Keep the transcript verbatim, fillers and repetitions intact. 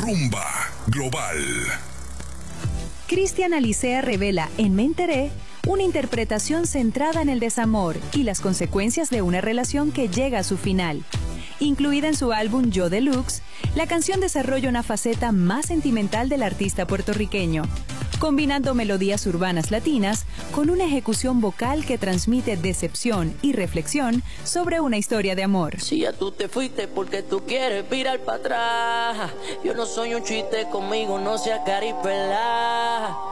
Rumba Global. Cristian Alicea revela en Me Enteré una interpretación centrada en el desamor y las consecuencias de una relación que llega a su final. Incluida en su álbum Yo Deluxe, la canción desarrolla una faceta más sentimental del artista puertorriqueño, combinando melodías urbanas latinas con una ejecución vocal que transmite decepción y reflexión sobre una historia de amor. Si ya tú te fuiste porque tú quieres virar para atrás, yo no soy un chiste, conmigo no seas caripelá.